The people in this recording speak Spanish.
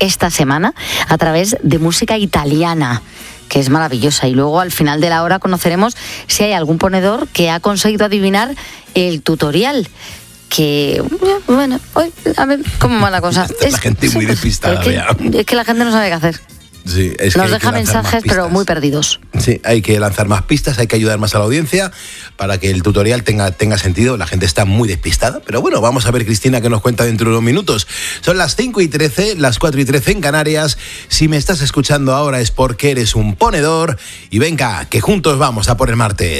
esta semana a través de música italiana, que es maravillosa. Y luego al final de la hora conoceremos si hay algún ponedor que ha conseguido adivinar el tutorial. Que, bueno, hoy, a ver cómo va la cosa. La gente muy despistada. Es que la gente no sabe qué hacer. Sí, nos deja mensajes, pero muy perdidos. Sí, hay que lanzar más pistas, hay que ayudar más a la audiencia para que el tutorial tenga sentido. La gente está muy despistada, pero bueno, vamos a ver, Cristina, qué nos cuenta dentro de unos minutos. Son las 5:13, las 4:13 en Canarias. Si me estás escuchando ahora es porque eres un ponedor. Y venga, que juntos vamos a por el martes.